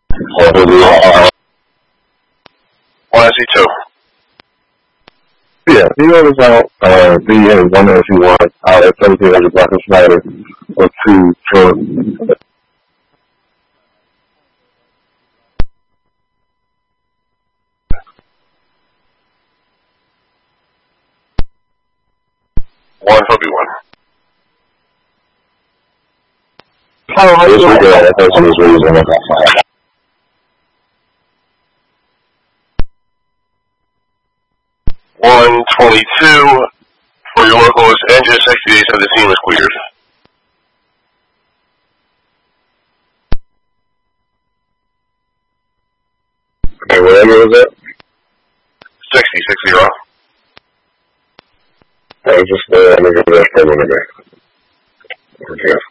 1SC2. Yeah, he noticed how B and 1SC1 out at 1700 block of Snyder or 2 for 1 for B1. this weekend, that person is reason I got fired. $122 for your locals, engine 6817 was cleared. Okay, whatever was that? 60. I was just, I'm going to give that for one today. Okay.